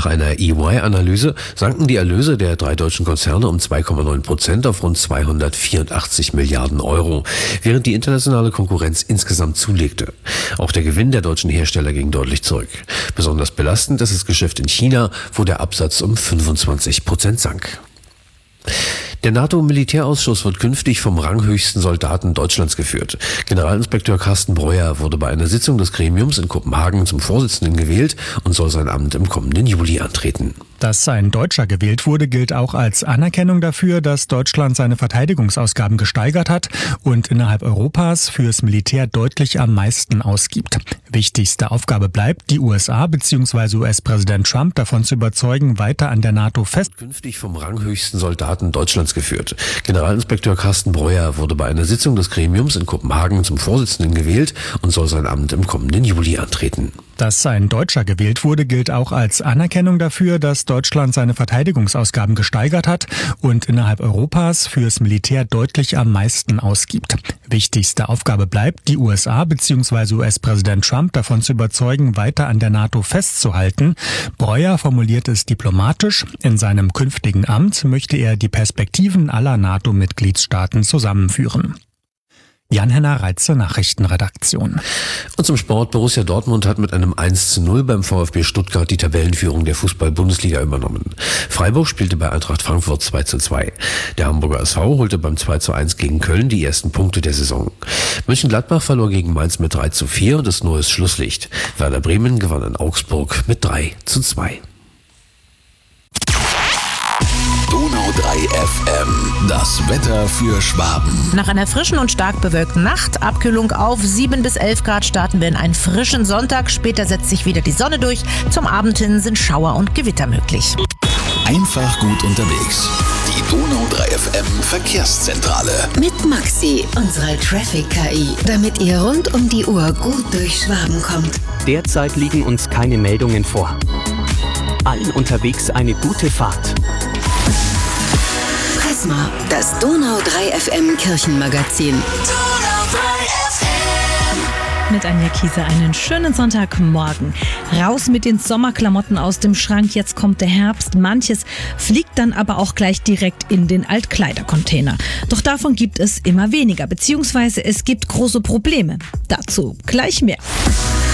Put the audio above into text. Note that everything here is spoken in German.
Nach einer EY-Analyse sanken die Erlöse der 3 deutschen Konzerne um 2,9% auf rund 284 Milliarden Euro, während die internationale Konkurrenz insgesamt zulegte. Auch der Gewinn der deutschen Hersteller ging deutlich zurück. Besonders belastend ist das Geschäft in China, wo der Absatz um 25% sank. Der NATO-Militärausschuss wird künftig vom ranghöchsten Soldaten Deutschlands geführt. Generalinspekteur Carsten Breuer wurde bei einer Sitzung des Gremiums in Kopenhagen zum Vorsitzenden gewählt und soll sein Amt im kommenden Juli antreten. Dass ein Deutscher gewählt wurde, gilt auch als Anerkennung dafür, dass Deutschland seine Verteidigungsausgaben gesteigert hat und innerhalb Europas fürs Militär deutlich am meisten ausgibt. Wichtigste Aufgabe bleibt, die USA bzw. US-Präsident Trump davon zu überzeugen, weiter an der NATO fest. Künftig vom ranghöchsten Soldaten Deutschlands geführt. Generalinspekteur Carsten Breuer wurde bei einer Sitzung des Gremiums in Kopenhagen zum Vorsitzenden gewählt und soll sein Amt im kommenden Juli antreten. Dass ein Deutscher gewählt wurde, gilt auch als Anerkennung dafür, dass Deutschland seine Verteidigungsausgaben gesteigert hat und innerhalb Europas fürs Militär deutlich am meisten ausgibt. Wichtigste Aufgabe bleibt, die USA bzw. US-Präsident Trump davon zu überzeugen, weiter an der NATO festzuhalten. Breuer formuliert es diplomatisch. In seinem künftigen Amt möchte er die Perspektiven aller NATO-Mitgliedstaaten zusammenführen. Jan-Henner Reitze, Nachrichtenredaktion. Und zum Sport. Borussia Dortmund hat mit einem 1:0 beim VfB Stuttgart die Tabellenführung der Fußball-Bundesliga übernommen. Freiburg spielte bei Eintracht Frankfurt 2:2. Der Hamburger SV holte beim 2:1 gegen Köln die ersten Punkte der Saison. Mönchengladbach verlor gegen Mainz mit 3:4 und ist neues Schlusslicht. Werder Bremen gewann in Augsburg mit 3:2. Donau 3 FM, das Wetter für Schwaben. Nach einer frischen und stark bewölkten Nacht, Abkühlung auf 7 bis 11 Grad, starten wir in einen frischen Sonntag. Später setzt sich wieder die Sonne durch. Zum Abend hin sind Schauer und Gewitter möglich. Einfach gut unterwegs. Die Donau 3 FM Verkehrszentrale. Mit Maxi, unserer Traffic-KI, damit ihr rund um die Uhr gut durch Schwaben kommt. Derzeit liegen uns keine Meldungen vor. Allen unterwegs eine gute Fahrt. Prisma, das Donau 3 FM Kirchenmagazin. Donau 3 FM. Mit Anja Kieser einen schönen Sonntagmorgen. Raus mit den Sommerklamotten aus dem Schrank, jetzt kommt der Herbst. Manches fliegt dann aber auch gleich direkt in den Altkleidercontainer. Doch davon gibt es immer weniger, beziehungsweise es gibt große Probleme. Dazu gleich mehr.